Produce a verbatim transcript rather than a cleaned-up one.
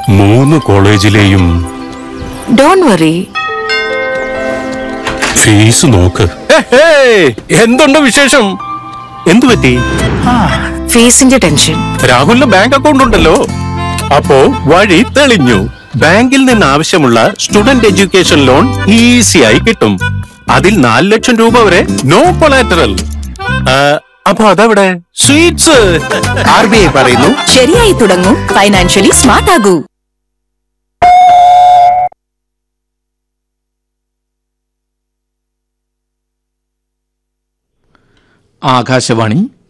മൂന്ന് കോളേജിലെയും don't worry, fees നോക്ക്. എന്തുണ്ട് വിശേഷം? എന്തു പറ്റി? ഫീസിന്റെ ടെൻഷൻ. രാഹുലിന് ബാങ്ക് അക്കൗണ്ട് ഉണ്ടല്ലോ, അപ്പോ വഴി തെളിഞ്ഞു. ബാങ്കിൽ നിന്ന് ആവശ്യമുള്ള സ്റ്റുഡന്റ് എഡ്യൂക്കേഷൻ ലോൺ ഈസിയായി കിട്ടും. അതിൽ നാല് ലക്ഷം രൂപ വരെ നോ കൊളാറ്ററൽ. അപ്പൊ അതവിടെ സ്വീറ്റ്സ്. ആർ ബി ഐ പറയുന്നു, ശരിയായി തുടങ്ങൂ, ഫൈനാൻഷ്യലി സ്മാർട്ട് ആകൂ. ആകാശവാണി